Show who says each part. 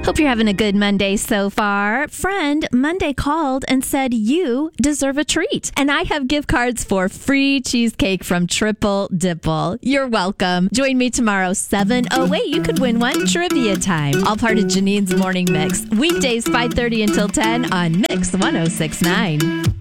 Speaker 1: Hope you're having a good Monday so far. Friend, Monday called and said you deserve a treat. And I have gift cards for free cheesecake from Triple Dipple. You're welcome. Join me tomorrow, 7:08. You could win one. Trivia time. All part of Janine's Morning Mix. Weekdays, 5:30 until 10 on Mix 106.9.